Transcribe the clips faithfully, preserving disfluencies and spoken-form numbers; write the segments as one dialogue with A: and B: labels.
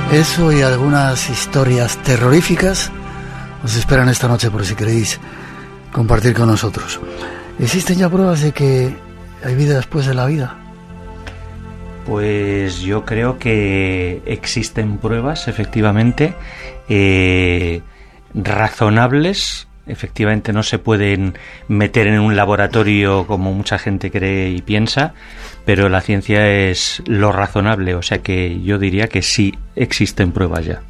A: Eso y algunas historias terroríficas os esperan esta noche por si queréis compartir con nosotros. ¿Existen ya pruebas de que hay vida después de la vida?
B: Pues yo creo que existen pruebas, efectivamente, eh, razonables. Efectivamente no se pueden meter en un laboratorio como mucha gente cree y piensa, pero la ciencia es lo razonable, o sea que yo diría que sí existen pruebas ya.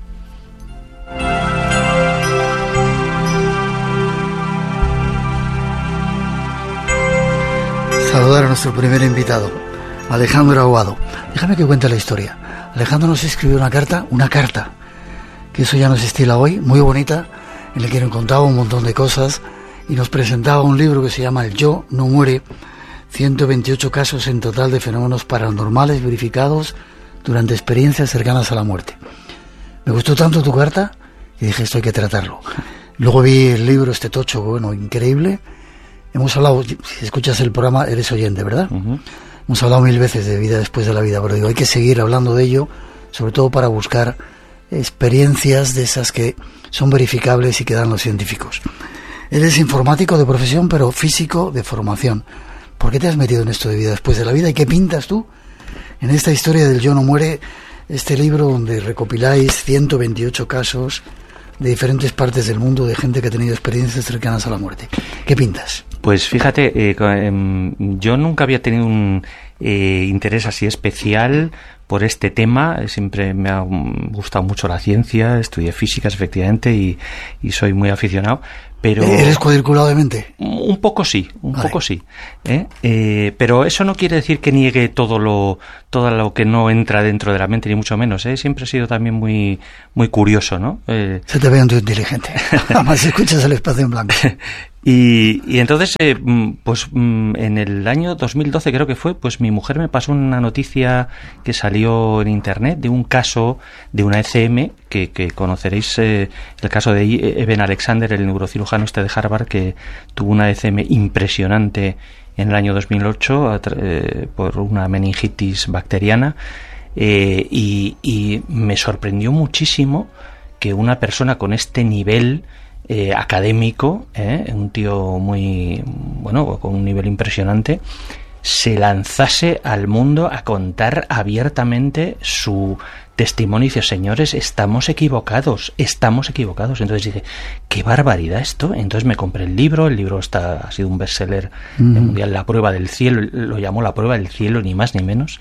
A: Saludar a nuestro primer invitado, Alejandro Aguado. Déjame que cuente la historia. Alejandro nos escribió una carta, una carta, que eso ya no se estila hoy, muy bonita, en la que nos contaba un montón de cosas y nos presentaba un libro que se llama El Yo No Muere, ciento veintiocho casos en total de fenómenos paranormales verificados durante experiencias cercanas a la muerte. Me gustó tanto tu carta y dije, esto hay que tratarlo. Luego vi el libro, este tocho, bueno, increíble. Hemos hablado, si escuchas el programa, eres oyente, ¿verdad? Uh-huh. Hemos hablado mil veces de vida después de la vida, pero digo, hay que seguir hablando de ello, sobre todo para buscar experiencias de esas que son verificables y que dan los científicos. Eres informático de profesión, pero físico de formación. ¿Por qué te has metido en esto de vida después de la vida? ¿Y qué pintas tú en esta historia del Yo No Muere, este libro donde recopiláis ciento veintiocho casos de diferentes partes del mundo de gente que ha tenido experiencias cercanas a la muerte? ¿Qué pintas?
B: Pues fíjate, eh, eh, yo nunca había tenido un eh, interés así especial por este tema. Siempre me ha gustado mucho la ciencia, estudié físicas efectivamente y, y soy muy aficionado. Pero
A: ¿eres cuadriculado de mente?
B: Un poco sí, un
A: vale.
B: poco sí. ¿eh? Eh, pero eso no quiere decir que niegue todo lo todo lo que no entra dentro de la mente, ni mucho menos. ¿eh? Siempre he sido también muy muy curioso, ¿no? Eh,
A: Se te ve un tío inteligente. Además escuchas el espacio en blanco.
B: Y, y entonces, eh, pues en el año dos mil doce creo que fue, pues mi mujer me pasó una noticia que salió en internet de un caso de una E C M, que, que conoceréis, eh, el caso de Eben Alexander, el neurocirujano este de Harvard, que tuvo una E C M impresionante en el año dos mil ocho eh, por una meningitis bacteriana, eh, y, y me sorprendió muchísimo que una persona con este nivel Eh, académico, eh, un tío muy, bueno, con un nivel impresionante, se lanzase al mundo a contar abiertamente su testimonio y dice, señores, estamos equivocados, estamos equivocados. Entonces dije, qué barbaridad esto. Entonces me compré el libro, el libro está, ha sido un bestseller mm. mundial, La Prueba del Cielo, lo llamó La Prueba del Cielo, ni más ni menos.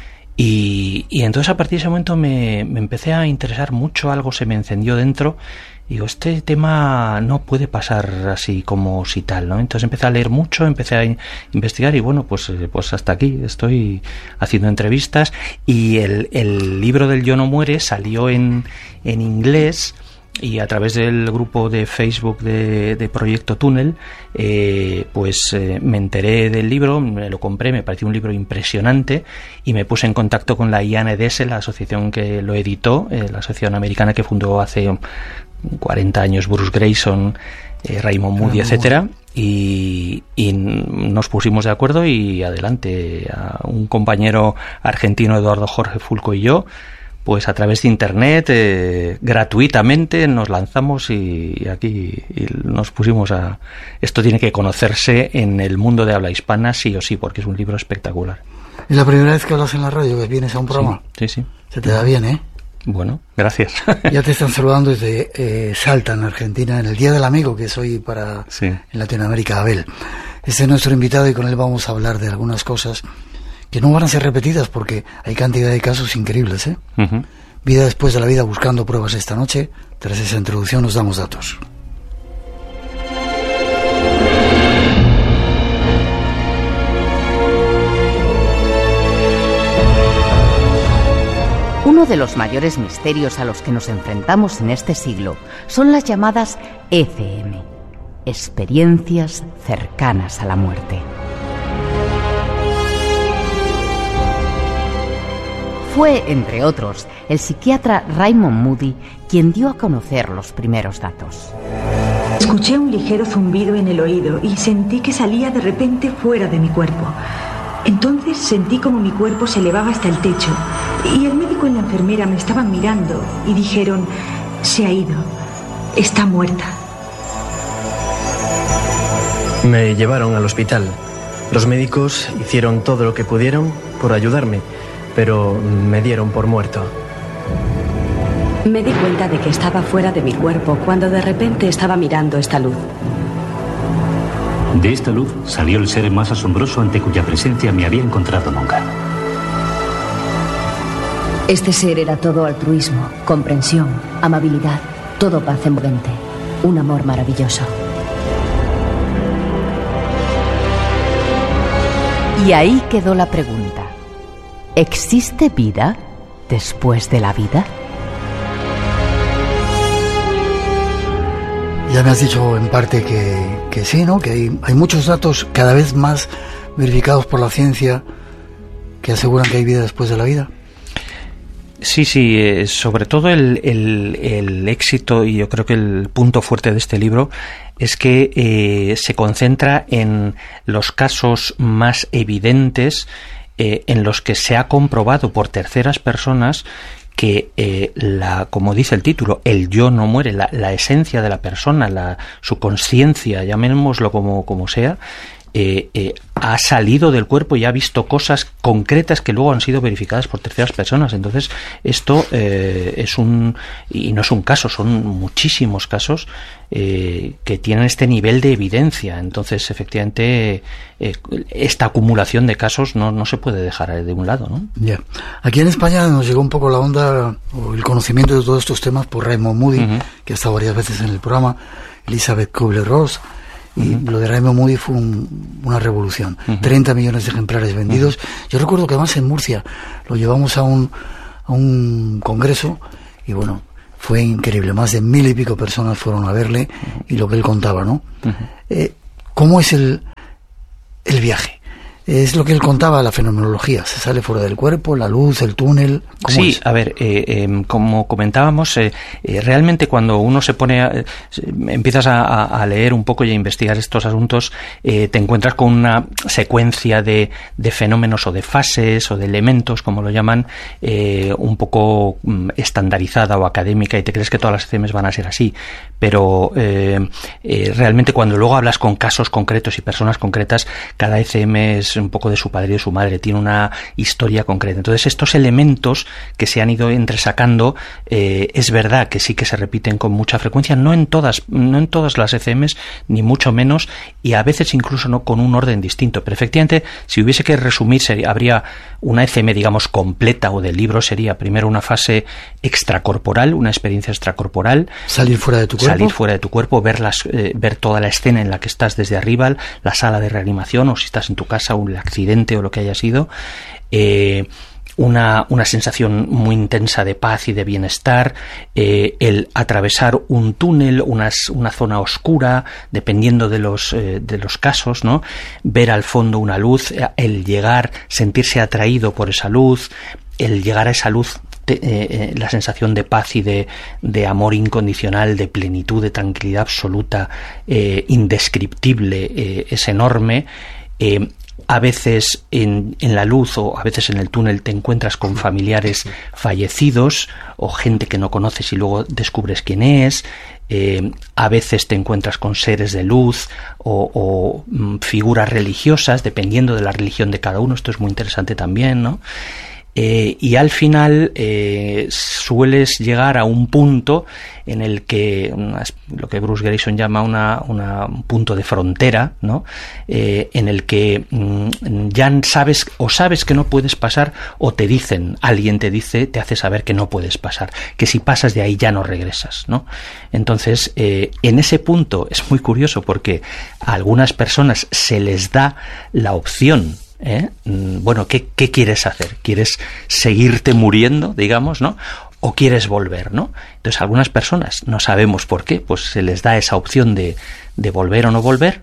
B: Y, y entonces a partir de ese momento me, me empecé a interesar mucho, algo se me encendió dentro. Digo, este tema no puede pasar así como si tal, ¿no? Entonces empecé a leer mucho, empecé a in- investigar y bueno, pues, pues hasta aquí estoy haciendo entrevistas y el, el libro del Yo No Muere salió en, en inglés y a través del grupo de Facebook de, de Proyecto Túnel, eh, pues eh, me enteré del libro, me lo compré, me pareció un libro impresionante y me puse en contacto con la I A N D S, la asociación que lo editó, eh, la asociación americana que fundó hace cuarenta años Bruce Grayson, eh, Raymond Moody, etcétera, y, y nos pusimos de acuerdo y adelante. A un compañero argentino, Eduardo Jorge Fulco, y yo, pues a través de internet, eh, gratuitamente nos lanzamos y, y aquí y nos pusimos a... Esto tiene que conocerse en el mundo de habla hispana sí o sí, porque es un libro espectacular.
A: ¿Es la primera vez que hablas en la radio, que vienes a un programa?
B: Sí, sí, sí.
A: Se te da bien, ¿eh?
B: Bueno, gracias.
A: Ya te están saludando desde eh, Salta, en Argentina, en el Día del Amigo, que es hoy para
B: sí.
A: en Latinoamérica, Abel. Este es nuestro invitado y con él vamos a hablar de algunas cosas que no van a ser repetidas porque hay cantidad de casos increíbles, ¿eh? Uh-huh. Vida después de la vida, buscando pruebas esta noche. Tras esa introducción nos damos datos.
C: Uno de los mayores misterios a los que nos enfrentamos en este siglo son las llamadas E C M, experiencias cercanas a la muerte. Fue, entre otros, el psiquiatra Raymond Moody quien dio a conocer los primeros datos.
D: Escuché un ligero zumbido en el oído y sentí que salía de repente fuera de mi cuerpo. Entonces sentí como mi cuerpo se elevaba hasta el techo y el médico y la enfermera me estaban mirando y dijeron: se ha ido, está muerta.
E: Me llevaron al hospital. Los médicos hicieron todo lo que pudieron por ayudarme, pero me dieron por muerto.
F: Me di cuenta de que estaba fuera de mi cuerpo cuando de repente estaba mirando esta luz.
G: De esta luz salió el ser más asombroso ante cuya presencia me había encontrado nunca.
H: Este ser era todo altruismo, comprensión, amabilidad, todo paz envolvente, un amor maravilloso.
C: Y ahí quedó la pregunta: ¿existe vida después de la vida?
A: Ya me has dicho en parte que, que sí, ¿no? Que hay, hay muchos datos cada vez más verificados por la ciencia que aseguran que hay vida después de la vida.
B: Sí, sí, eh, sobre todo el, el, el éxito, y yo creo que el punto fuerte de este libro es que eh, se concentra en los casos más evidentes eh, en los que se ha comprobado por terceras personas que eh, la, como dice el título, el yo no muere, la, la esencia de la persona, la, su conciencia, llamémoslo como, como sea, eh, eh, ha salido del cuerpo y ha visto cosas concretas que luego han sido verificadas por terceras personas. Entonces esto eh, es un, y no es un caso, son muchísimos casos eh, que tienen este nivel de evidencia. Entonces efectivamente eh, esta acumulación de casos no, no se puede dejar de un lado, ¿no? Ya.
A: Aquí en España nos llegó un poco la onda o el conocimiento de todos estos temas por Raymond Moody, uh-huh. que ha estado varias veces en el programa, Elizabeth Kubler-Ross. Y uh-huh. lo de Raymond Moody fue un, una revolución. Uh-huh. treinta millones de ejemplares vendidos. Uh-huh. Yo recuerdo que además en Murcia lo llevamos a un, a un congreso y bueno, fue increíble. Más de mil y pico personas fueron a verle uh-huh. y lo que él contaba, ¿no? Uh-huh. Eh, ¿Cómo es el, el viaje? Es lo que él contaba, la fenomenología. Se sale fuera del cuerpo, la luz, el túnel. ¿Cómo
B: sí,
A: es?
B: A ver, eh, eh, como comentábamos, eh, eh, realmente cuando uno se pone, a, eh, empiezas a, a leer un poco y a investigar estos asuntos, eh, te encuentras con una secuencia de, de fenómenos o de fases o de elementos, como lo llaman, eh, un poco mm, estandarizada o académica, y te crees que todas las E C Ms van a ser así. Pero eh, eh, realmente cuando luego hablas con casos concretos y personas concretas, cada E C M es un poco de su padre y de su madre, tiene una historia concreta. Entonces estos elementos que se han ido entresacando, eh, es verdad que sí que se repiten con mucha frecuencia, no en todas, no en todas las E C Ms, ni mucho menos, y a veces incluso no con un orden distinto. Pero efectivamente, si hubiese que resumir, sería, habría una E C M, digamos, completa, o del libro sería primero una fase extracorporal, una experiencia extracorporal.
A: Salir fuera de tu cuerpo.
B: Salir fuera de tu cuerpo, ver, las, eh, ver toda la escena en la que estás desde arriba, la sala de reanimación, o si estás en tu casa, un accidente o lo que haya sido, eh, una, una sensación muy intensa de paz y de bienestar, eh, el atravesar un túnel, unas, una zona oscura, dependiendo de los, eh, de los casos, ¿no? Ver al fondo una luz, el llegar, sentirse atraído por esa luz, el llegar a esa luz, te, eh, la sensación de paz y de, de amor incondicional, de plenitud, de tranquilidad absoluta, eh, indescriptible, eh, es enorme. Eh, A veces en, en la luz o a veces en el túnel te encuentras con familiares fallecidos o gente que no conoces y luego descubres quién es. Eh, a veces te encuentras con seres de luz o, o mm, figuras religiosas, dependiendo de la religión de cada uno. Esto es muy interesante también, ¿no? Eh, y al final eh, sueles llegar a un punto en el que una, lo que Bruce Grayson llama una, una, un punto de frontera, ¿no? Eh, en el que mm, ya sabes o sabes que no puedes pasar, o te dicen, alguien te dice, te hace saber que no puedes pasar, que si pasas de ahí ya no regresas, ¿no? Entonces eh, en ese punto es muy curioso porque a algunas personas se les da la opción, ¿Eh? bueno, ¿qué, ¿qué quieres hacer? ¿Quieres seguirte muriendo, digamos, ¿no? ¿O quieres volver, ¿no? Entonces, a algunas personas, no sabemos por qué, pues se les da esa opción de, de volver o no volver,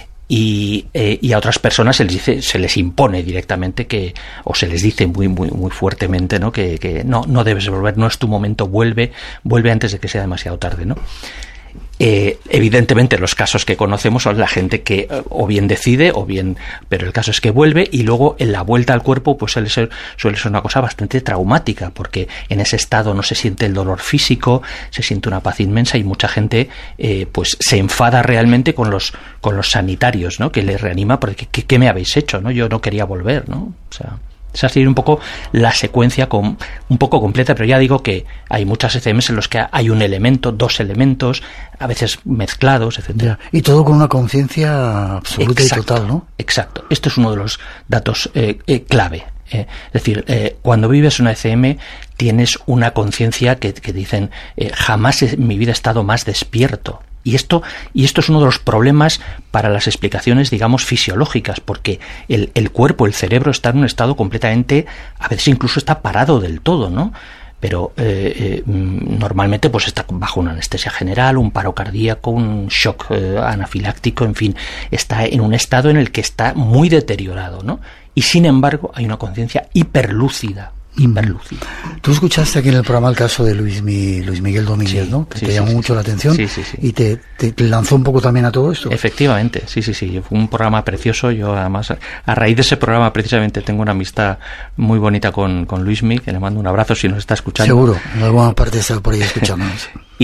B: y, eh, y a otras personas se les dice, se les impone directamente que, o se les dice muy, muy, muy fuertemente, ¿no? Que, que no, no debes volver, no es tu momento, vuelve, vuelve antes de que sea demasiado tarde, ¿no? Eh, evidentemente los casos que conocemos son la gente que eh, o bien decide o bien, pero el caso es que vuelve, y luego en la vuelta al cuerpo pues suele ser, suele ser una cosa bastante traumática, porque en ese estado no se siente el dolor físico, se siente una paz inmensa, y mucha gente eh, pues se enfada realmente con los con los sanitarios, ¿no? Que les reanima porque ¿qué, qué me habéis hecho? ¿No? Yo no quería volver, ¿no? O sea, esa sería un poco la secuencia con, un poco completa, pero ya digo que hay muchas E C Ms en los que hay un elemento, dos elementos, a veces mezclados, etcétera.
A: Ya, y todo con una conciencia absoluta exacto, y total, ¿no?
B: Exacto. Esto es uno de los datos eh, eh, clave. Eh, es decir, eh, cuando vives una E C M tienes una conciencia que, que dicen eh, jamás en mi vida he estado más despierto. Y esto, y esto es uno de los problemas para las explicaciones, digamos, fisiológicas, porque el, el cuerpo, el cerebro está en un estado completamente, a veces incluso está parado del todo, ¿no? Pero eh, eh, normalmente pues está bajo una anestesia general, un paro cardíaco, un shock eh, anafiláctico, en fin, está en un estado en el que está muy deteriorado, ¿no? Y sin embargo hay una conciencia hiperlúcida. Hiperlúcida.
A: Tú escuchaste aquí en el programa el caso de Luis, Mi, Luis Miguel Domínguez, sí, ¿no? Que sí, te llamó sí, mucho sí. la atención
B: sí, sí, sí.
A: y te, te lanzó un poco también a todo esto.
B: Efectivamente, sí, sí, sí. Fue un programa precioso. Yo además, a raíz de ese programa precisamente tengo una amistad muy bonita con, con Luis Miguel, que le mando un abrazo si nos está escuchando.
A: Seguro, en alguna parte está por ahí escuchándonos.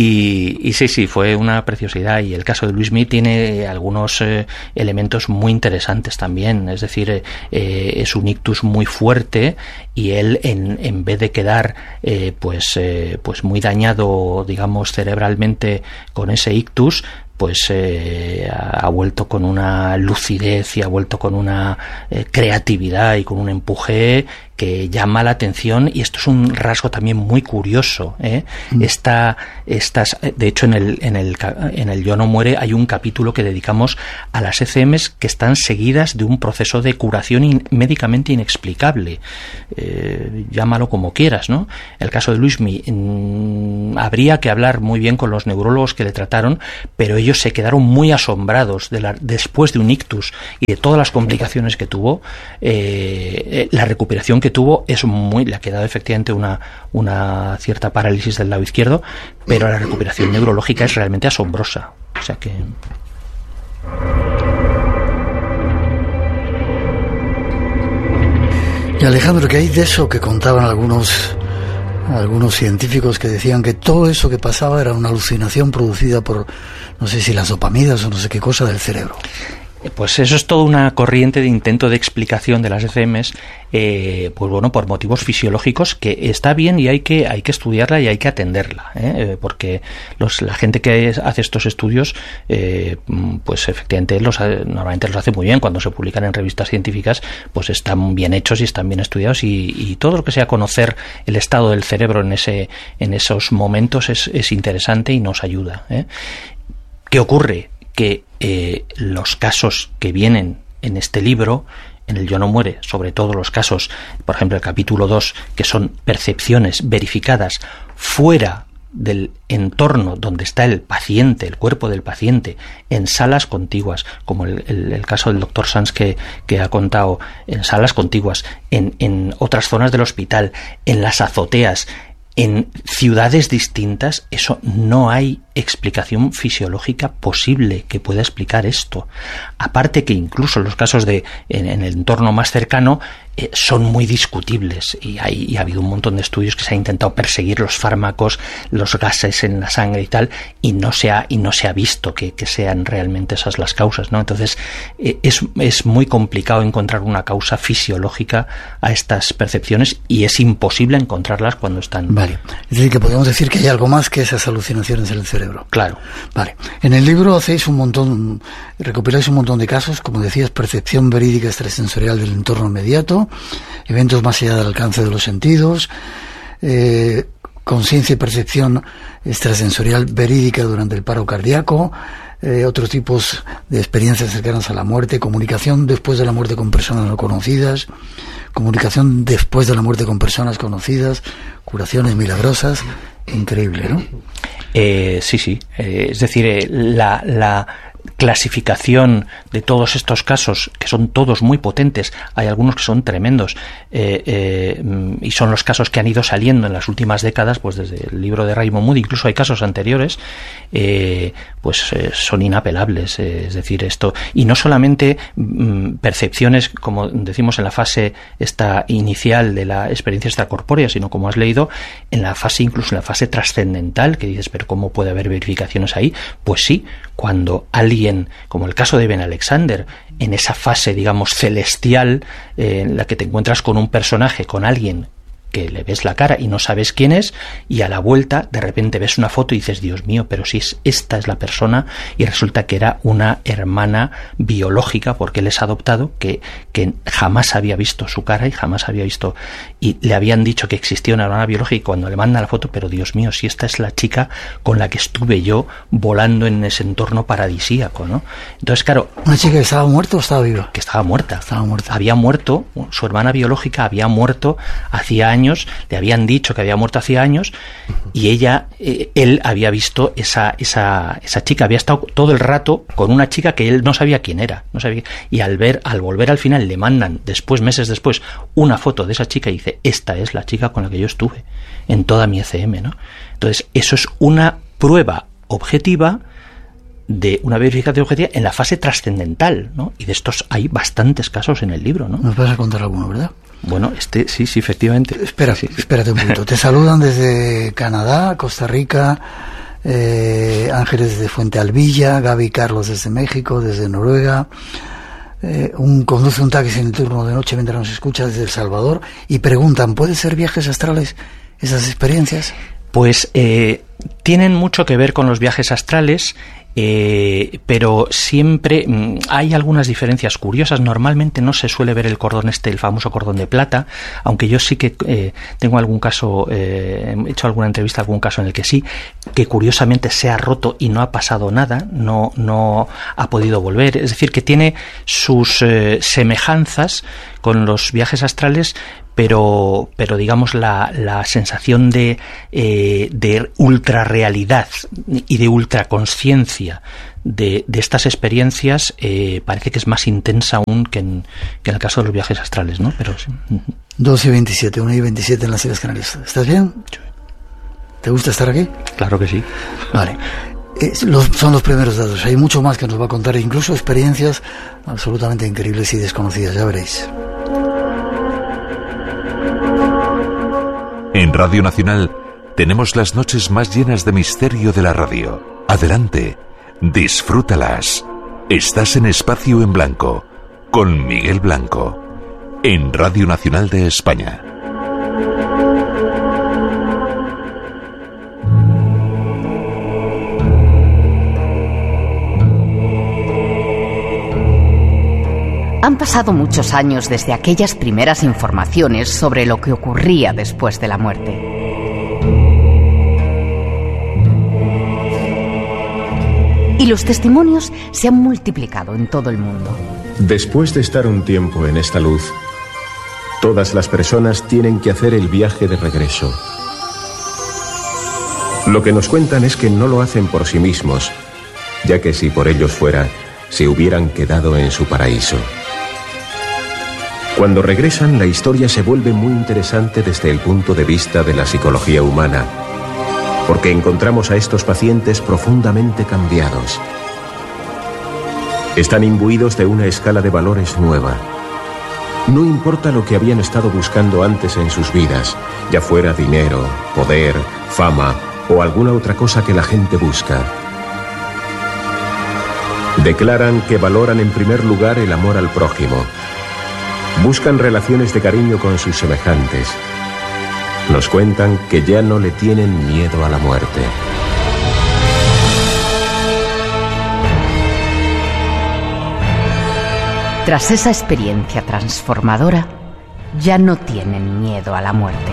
B: Y, y sí, sí, fue una preciosidad, y el caso de Luis Miguel tiene algunos eh, elementos muy interesantes también, es decir, eh, eh, es un ictus muy fuerte, y él en, en vez de quedar eh, pues, eh, pues muy dañado, digamos, cerebralmente con ese ictus, pues eh, ha vuelto con una lucidez y ha vuelto con una eh, creatividad y con un empuje que llama la atención, y esto es un rasgo también muy curioso, ¿eh? Mm. Esta, estas, de hecho en el, en el en el Yo no muere hay un capítulo que dedicamos a las E C Ms que están seguidas de un proceso de curación in, médicamente inexplicable, eh, llámalo como quieras, ¿no? El caso de Luismi, mmm, habría que hablar muy bien con los neurólogos que le trataron, pero ellos se quedaron muy asombrados de la, después de un ictus y de todas las complicaciones que tuvo, eh, la recuperación que que tuvo es muy, le ha quedado efectivamente una, una cierta parálisis del lado izquierdo, pero la recuperación neurológica es realmente asombrosa. O sea que...
A: Y Alejandro, ¿qué hay de eso que contaban algunos, algunos científicos que decían que todo eso que pasaba era una alucinación producida por, no sé si las dopaminas o no sé qué cosa del cerebro?
B: Pues eso es toda una corriente de intento de explicación de las E C Ms, eh, pues bueno, por motivos fisiológicos, que está bien y hay que hay que estudiarla y hay que atenderla, ¿eh? Porque los, la gente que hace estos estudios, eh, pues efectivamente los, normalmente los hace muy bien. Cuando se publican en revistas científicas, pues están bien hechos y están bien estudiados, y, y todo lo que sea conocer el estado del cerebro en ese en esos momentos es, es interesante y nos ayuda, ¿eh? ¿Qué ocurre? Que eh, los casos que vienen en este libro, en el Yo no muere, sobre todo los casos, por ejemplo el capítulo dos, que son percepciones verificadas fuera del entorno donde está el paciente, el cuerpo del paciente, en salas contiguas, como el, el, el caso del doctor Sanz que, que ha contado, en salas contiguas, en, en otras zonas del hospital, en las azoteas, en ciudades distintas, eso no hay explicación fisiológica posible que pueda explicar esto. Aparte que incluso los casos de en, en el entorno más cercano eh, son muy discutibles, y, hay, y ha habido un montón de estudios que se ha intentado perseguir los fármacos, los gases en la sangre y tal, y no se ha, y no se ha visto que, que sean realmente esas las causas, ¿no? Entonces eh, es, es muy complicado encontrar una causa fisiológica a estas percepciones, y es imposible encontrarlas cuando están...
A: Vale, es decir, que podemos decir que hay algo más que esas alucinaciones en el cerebro.
B: Claro.
A: Vale. En el libro hacéis un montón, recopiláis un montón de casos, como decías, percepción verídica extrasensorial del entorno inmediato, eventos más allá del alcance de los sentidos, eh, conciencia y percepción extrasensorial verídica durante el paro cardíaco, eh, otros tipos de experiencias cercanas a la muerte, comunicación después de la muerte con personas no conocidas, comunicación después de la muerte con personas conocidas, curaciones milagrosas. Increíble, ¿no?
B: Eh, sí, sí. Eh, es decir, eh, la, la, clasificación de todos estos casos, que son todos muy potentes, hay algunos que son tremendos, eh, eh, y son los casos que han ido saliendo en las últimas décadas, pues desde el libro de Raymond Moody, incluso hay casos anteriores, eh, pues eh, son inapelables, eh, es decir, esto, y no solamente mm, percepciones, como decimos en la fase esta inicial de la experiencia extracorpórea, sino como has leído, en la fase, incluso en la fase trascendental, que dices, pero ¿cómo puede haber verificaciones ahí? Pues sí, cuando alguien, como el caso de Ben Alexander, en esa fase, digamos, celestial, eh, en la que te encuentras con un personaje, con alguien que le ves la cara y no sabes quién es, y a la vuelta de repente ves una foto y dices, Dios mío, pero si es, esta es la persona, y resulta que era una hermana biológica, porque él es adoptado, que, que jamás había visto su cara y jamás había visto, y le habían dicho que existía una hermana biológica, y cuando le mandan la foto, pero Dios mío, si esta es la chica con la que estuve yo volando en ese entorno paradisíaco, ¿no? Entonces, claro...
A: ¿Una chica que estaba muerta o estaba viva?
B: Que estaba muerta.
A: Estaba muerta.
B: Había muerto, su hermana biológica había muerto hacía años, le habían dicho que había muerto hacía años, y ella, eh, él había visto esa, esa, esa chica, había estado todo el rato con una chica que él no sabía quién era, no sabía, y al ver, al volver al final le mandan después, meses después, una foto de esa chica y dice, esta es la chica con la que yo estuve en toda mi E C M, ¿no? Entonces, eso es una prueba objetiva, de una verificación objetiva en la fase trascendental, ¿no? Y de estos hay bastantes casos en el libro, ¿no?
A: Nos vas a contar alguno, ¿verdad?
B: Bueno, este sí, sí, efectivamente.
A: Espera,
B: sí, sí.
A: espérate un poquito. Te saludan desde Canadá, Costa Rica, eh, Ángeles desde Fuente Alvilla, Gaby Carlos desde México, desde Noruega. Eh, un conduce un taxi en el turno de noche mientras nos escucha desde El Salvador y preguntan, ¿puede ser viajes astrales esas experiencias?
B: Pues eh, tienen mucho que ver con los viajes astrales. Eh, pero siempre mmm, hay algunas diferencias curiosas. Normalmente no se suele ver el cordón este, el famoso cordón de plata, aunque yo sí que eh, tengo algún caso, eh, he hecho alguna entrevista, algún caso en el que sí, que curiosamente se ha roto y no ha pasado nada, no, no ha podido volver. Es decir, que tiene sus eh, semejanzas con los viajes astrales, pero pero digamos la, la sensación de, eh, de ultrarrealidad y de ultraconsciencia de, de estas experiencias eh, parece que es más intensa aún que en, que en el caso de los viajes astrales, ¿no? Pero sí.
A: dos y veintisiete, una y veintisiete en las Islas Canarias. ¿Estás bien? ¿Te gusta estar aquí?
B: Claro que sí.
A: Vale. Eh, los, son los primeros datos. Hay mucho más que nos va a contar, incluso experiencias absolutamente increíbles y desconocidas, ya veréis.
I: En Radio Nacional tenemos las noches más llenas de misterio de la radio. Adelante, disfrútalas. Estás en Espacio en Blanco, con Miguel Blanco, en Radio Nacional de España.
C: Han pasado muchos años desde aquellas primeras informaciones sobre lo que ocurría después de la muerte. Y los testimonios se han multiplicado en todo el mundo.
J: Después de estar un tiempo en esta luz, todas las personas tienen que hacer el viaje de regreso. Lo que nos cuentan es que no lo hacen por sí mismos, ya que si por ellos fuera, se hubieran quedado en su paraíso. Cuando regresan, la historia se vuelve muy interesante desde el punto de vista de la psicología humana, porque encontramos a estos pacientes profundamente cambiados. Están imbuidos de una escala de valores nueva. No importa lo que habían estado buscando antes en sus vidas, ya fuera dinero, poder, fama o alguna otra cosa que la gente busca. Declaran que valoran en primer lugar el amor al prójimo. Buscan relaciones de cariño con sus semejantes. Nos cuentan que ya no le tienen miedo a la muerte.
C: Tras esa experiencia transformadora, ya no tienen miedo a la muerte.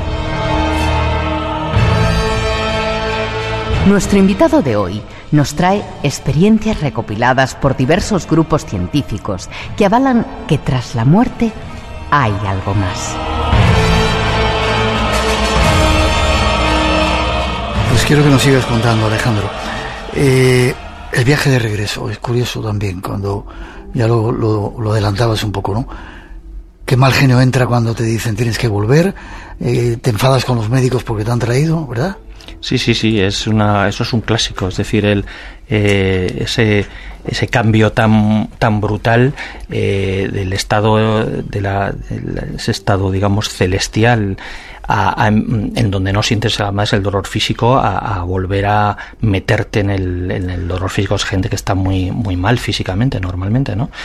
C: Nuestro invitado de hoy nos trae experiencias recopiladas por diversos grupos científicos que avalan que tras la muerte hay algo más.
A: Pues quiero que nos sigas contando, Alejandro. Eh, El viaje de regreso es curioso también, cuando ya lo, lo, lo adelantabas un poco, ¿no? Qué mal genio entra cuando te dicen tienes que volver, eh, te enfadas con los médicos porque te han traído, ¿verdad?
B: Sí, sí, sí, es una, eso es un clásico, es decir, el, eh, ese, ese cambio tan, tan brutal eh, del estado, de la, de ese estado, digamos, celestial, A, a, en donde no sientes además el dolor físico, a, a volver a meterte en el, en el dolor físico. Es gente que está muy muy mal físicamente normalmente, ¿no?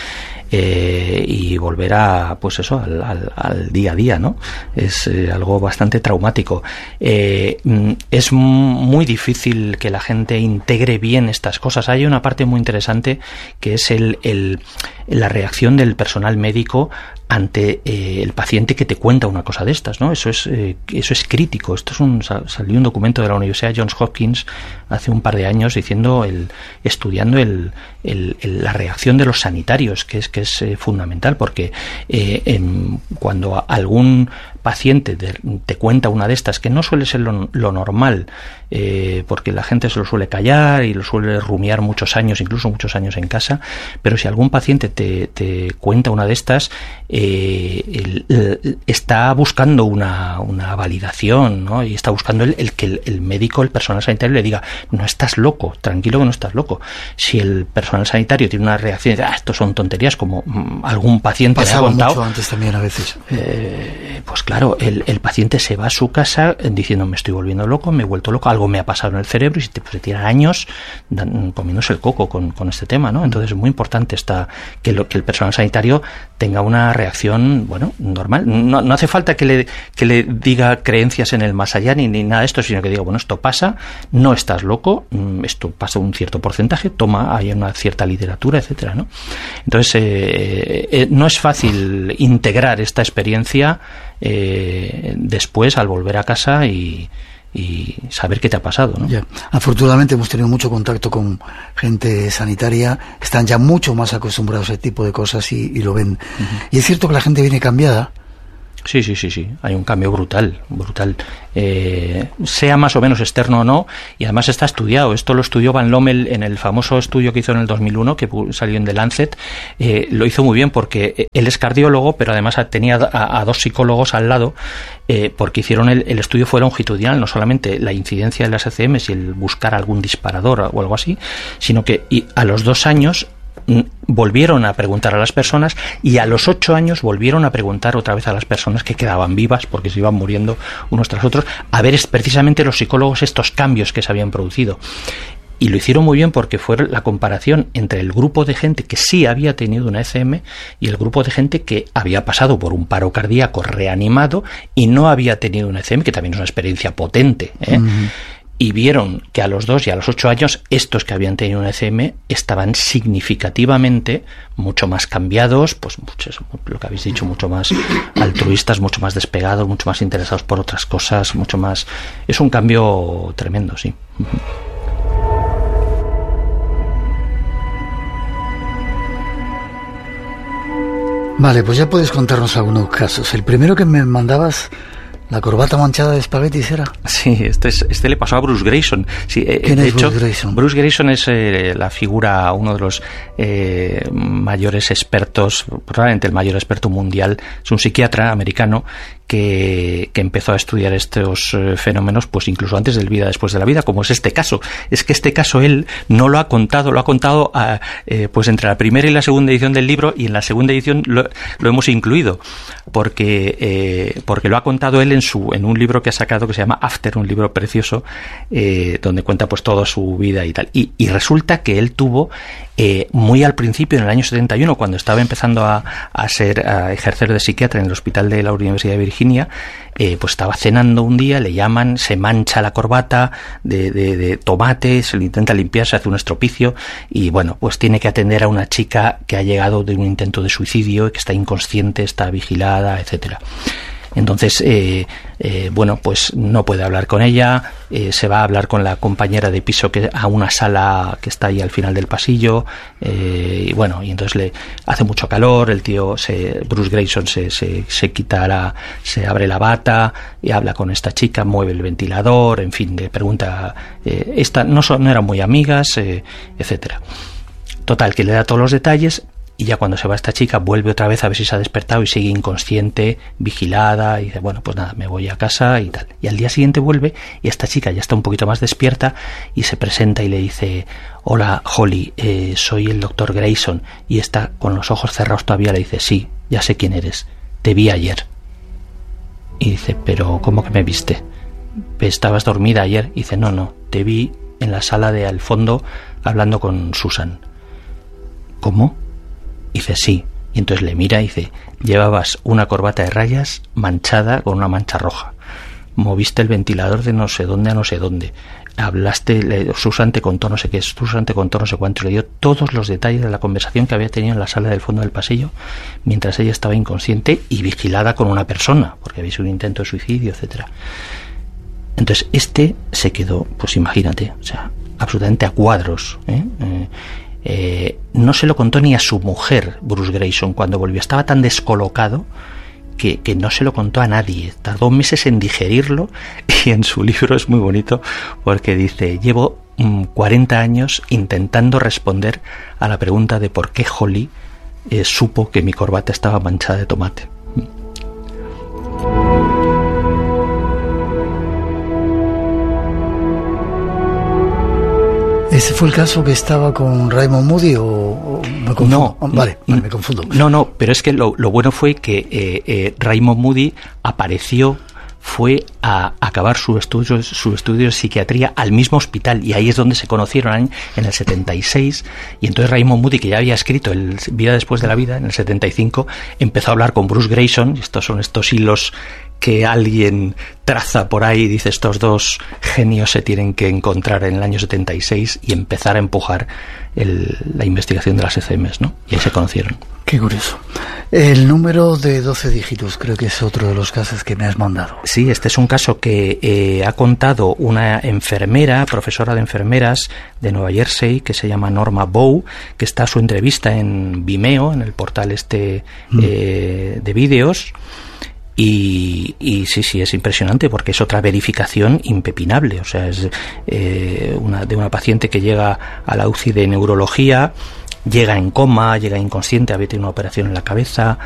B: Eh, y volver a, pues eso, al, al, al día a día, ¿no? Es eh, algo bastante traumático. Eh, es muy difícil que la gente integre bien estas cosas. Hay una parte muy interesante que es el, el la reacción del personal médico ante eh, el paciente que te cuenta una cosa de estas, ¿no? Eso es eh, eso es crítico. Esto es un salió un documento de la Universidad Johns Hopkins hace un par de años diciendo el estudiando el, el, el la reacción de los sanitarios, que es que es eh, fundamental, porque eh, en, cuando algún paciente te, te cuenta una de estas, que no suele ser lo, lo normal, eh, porque la gente se lo suele callar y lo suele rumiar muchos años, incluso muchos años en casa, pero si algún paciente te, te cuenta una de estas, eh, el, el, está buscando una, una validación, ¿no? Y está buscando el, el que el, el médico, el personal sanitario le diga, no estás loco, tranquilo que no estás loco. Si el personal sanitario tiene una reacción de, ah, esto son tonterías, como mmm, algún paciente
A: pasaba
B: me ha contado,
A: mucho antes también a veces.
B: Eh, pues claro, el, el paciente se va a su casa diciendo, me estoy volviendo loco, me he vuelto loco, algo me ha pasado en el cerebro, y se te, pues, se tiran años dan, comiéndose el coco con, con este tema, ¿no? Entonces es muy importante esta, que, lo, que el personal sanitario tenga una reacción, bueno, normal. No, no hace falta que le, que le diga creencias en el más allá ni, ni nada de esto, sino que diga, bueno, esto pasa, no estás loco, esto pasa un cierto porcentaje, toma, hay una cierta literatura, etcétera, ¿no? Entonces eh, eh, no es fácil integrar esta experiencia eh, después al volver a casa y y saber qué te ha pasado, ¿no?
A: Ya. Afortunadamente hemos tenido mucho contacto con gente sanitaria, están ya mucho más acostumbrados a ese tipo de cosas y, y lo ven. Uh-huh. Y es cierto que la gente viene cambiada.
B: Sí, sí, sí, sí. Hay un cambio brutal, brutal. Eh, sea más o menos externo o no, y además está estudiado. Esto lo estudió Van Lommel en el famoso estudio que hizo en el dos mil uno, que salió en The Lancet. Eh, lo hizo muy bien porque él es cardiólogo, pero además tenía a, a dos psicólogos al lado, eh, porque hicieron el, el estudio fue longitudinal, no solamente la incidencia de las E C Ms y el buscar algún disparador o algo así, sino que y a los dos años volvieron a preguntar a las personas, y a los ocho años volvieron a preguntar otra vez a las personas que quedaban vivas, porque se iban muriendo unos tras otros, a ver precisamente los psicólogos estos cambios que se habían producido. Y lo hicieron muy bien porque fue la comparación entre el grupo de gente que sí había tenido una E C M y el grupo de gente que había pasado por un paro cardíaco reanimado y no había tenido una E C M, que también es una experiencia potente, ¿eh? Uh-huh. Y vieron que a los dos y a los ocho años estos que habían tenido una E C M estaban significativamente mucho más cambiados, pues muchos, lo que habéis dicho, mucho más altruistas, mucho más despegados, mucho más interesados por otras cosas, mucho más... Es un cambio tremendo, sí.
A: Vale, pues ya puedes contarnos algunos casos. El primero que me mandabas... ¿La corbata manchada de espaguetis era?
B: Sí, este, es, este le pasó a Bruce Greyson. Sí,
A: ¿Quién
B: de
A: es
B: hecho,
A: Bruce Greyson?
B: Bruce Greyson es eh, la figura, uno de los eh, mayores expertos, probablemente el mayor experto mundial. Es un psiquiatra americano que, que empezó a estudiar estos eh, fenómenos, pues incluso antes del vida, después de la vida, como es este caso. Es que este caso él no lo ha contado, lo ha contado a, eh, pues entre la primera y la segunda edición del libro, y en la segunda edición lo, lo hemos incluido, porque eh, porque lo ha contado él en su en un libro que ha sacado que se llama After, un libro precioso, eh, donde cuenta pues toda su vida y tal. Y, y resulta que él tuvo eh, muy al principio, en el año setenta y uno, cuando estaba empezando a, a ser a ejercer de psiquiatra en el hospital de la Universidad de Virginia, eh, pues estaba cenando un día, le llaman, se mancha la corbata de, de, de tomate, se le intenta limpiar, se hace un estropicio y bueno, pues tiene que atender a una chica que ha llegado de un intento de suicidio y que está inconsciente, está vigilada, etcétera. Entonces, eh, eh, bueno, pues no puede hablar con ella, eh, se va a hablar con la compañera de piso que a una sala que está ahí al final del pasillo, eh, y bueno, y entonces le hace mucho calor, el tío, se, Bruce Grayson se, se, se quita la, se abre la bata y habla con esta chica, mueve el ventilador, en fin, le pregunta, eh, esta, no, son, no eran muy amigas, eh, etcétera. Total, que le da todos los detalles. Y ya cuando se va esta chica, vuelve otra vez a ver si se ha despertado y sigue inconsciente, vigilada, y dice, bueno, pues nada, me voy a casa y tal. Y al día siguiente vuelve y esta chica ya está un poquito más despierta y se presenta y le dice, hola, Holly, eh, soy el doctor Grayson. Y está con los ojos cerrados todavía, le dice, sí, ya sé quién eres, te vi ayer. Y dice, pero ¿cómo que me viste? ¿Estabas dormida ayer? Y dice, no, no, te vi en la sala de al fondo hablando con Susan. ¿Cómo? Dice, sí. Y entonces le mira y dice, llevabas una corbata de rayas manchada con una mancha roja. Moviste el ventilador de no sé dónde a no sé dónde. Hablaste, le, Susan te contó no sé qué, Susan te contó no sé cuánto. Le dio todos los detalles de la conversación que había tenido en la sala del fondo del pasillo mientras ella estaba inconsciente y vigilada con una persona, porque había sido un intento de suicidio, etcétera. Entonces este se quedó, pues imagínate, o sea, absolutamente a cuadros, ¿eh? eh Eh, no se lo contó ni a su mujer, Bruce Grayson, cuando volvió. Estaba tan descolocado que, que no se lo contó a nadie. Tardó meses en digerirlo y en su libro es muy bonito porque dice, llevo mmm, cuarenta años intentando responder a la pregunta de por qué Holly eh, supo que mi corbata estaba manchada de tomate.
A: ¿Ese fue el caso que estaba con Raymond Moody o, o me confundo?
B: No,
A: vale, vale, me confundo.
B: No, no, pero es que lo, lo bueno fue que eh, eh, Raymond Moody apareció, fue a acabar su estudio, su estudio de psiquiatría al mismo hospital y ahí es donde se conocieron en el setenta y seis y entonces Raymond Moody, que ya había escrito el Vida después de la vida en el setenta y cinco, empezó a hablar con Bruce Grayson. Estos son estos hilos que alguien traza por ahí y dice, estos dos genios se tienen que encontrar en el año setenta y seis y empezar a empujar el, la investigación de las E C Ms, ¿no? Y ahí se conocieron.
A: Qué curioso. El número de doce dígitos creo que es otro de los casos que me has mandado.
B: Sí, este es un caso que eh, ha contado una enfermera, profesora de enfermeras de Nueva Jersey, que se llama Norma Bow, que está su entrevista en Vimeo, en el portal este mm. eh, de vídeos. Y, y sí, sí, es impresionante porque es otra verificación impepinable. O sea, es eh, una, de una paciente que llega a la U C I de neurología, llega en coma, llega inconsciente, había tenido una operación en la cabeza,